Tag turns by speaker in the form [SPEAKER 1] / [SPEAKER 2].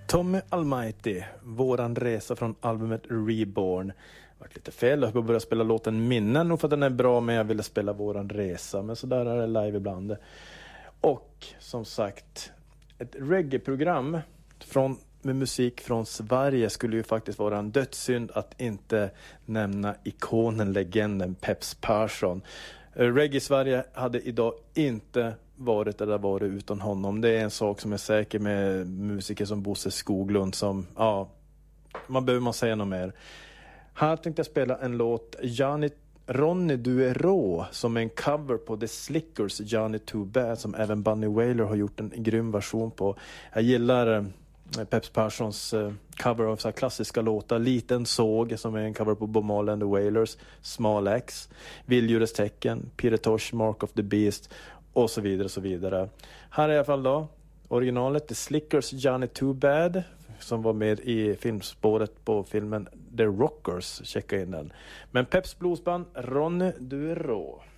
[SPEAKER 1] Tommy Almighty, våran resa från albumet Reborn. Det var lite fel, jag började spela låten Minnen, och för att den är bra, men jag ville spela våran resa. Men så där är det live ibland. Och som sagt, ett reggae-program med musik från Sverige skulle ju faktiskt vara en dödssynd att inte nämna ikonen, legenden Peps Persson. Reggae i Sverige hade idag inte varit eller varit utan honom. Det är en sak som är säker med musiker som Bosse Skoglund, som, ja, behöver man säga något mer. Här tänkte jag spela en låt, Ronny du är rå, som är en cover på The Slickers Johnny Too Bad, som även Bunny Wailer har gjort en grym version på. Jag gillar Peps Perssons cover av så här klassiska låtar. Liten såg, som är en cover på Bob Marley and the Wailers, Small Axe, Vilddjurets tecken, Peter Tosh, Mark of the Beast, och så vidare, så vidare. Här är i alla fall då originalet, The Slickers Johnny Too Bad, som var med i filmspåret på filmen The Rockers. Checka in den. Men Peps Bluesband, Ronny du är rå.